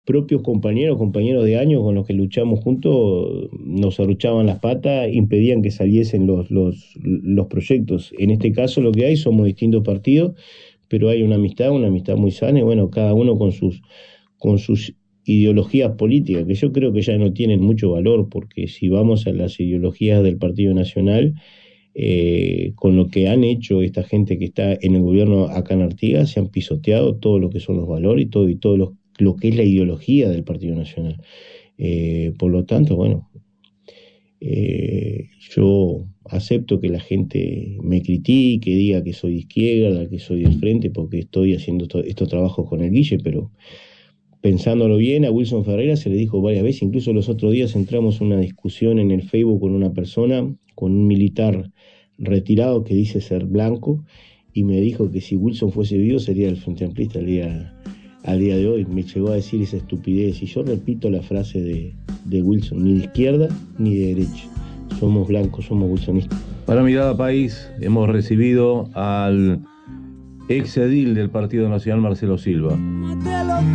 propios compañeros de años con los que luchamos juntos, nos arruchaban las patas, impedían que saliesen los proyectos. En este caso lo que hay somos distintos partidos, pero hay una amistad muy sana, y bueno, cada uno con sus ideologías políticas, que yo creo que ya no tienen mucho valor, porque si vamos a las ideologías del Partido Nacional, con lo que han hecho esta gente que está en el gobierno acá en Artigas, se han pisoteado todo lo que son los valores y todo lo que es la ideología del Partido Nacional. Por lo tanto, bueno, yo acepto que la gente me critique, diga que soy de izquierda, que soy del frente, porque estoy haciendo estos trabajos con el Guille, pero pensándolo bien, a Wilson Ferreira se le dijo varias veces, incluso los otros días entramos en una discusión en el Facebook con una persona, con un militar retirado que dice ser blanco, y me dijo que si Wilson fuese vivo sería el Frente Amplista al día de hoy. Me llegó a decir esa estupidez, y yo repito la frase de Wilson: ni de izquierda ni de derecha, somos blancos, somos wilsonistas. Para Mirada País hemos recibido al ex edil del Partido Nacional, Marcelo Silva.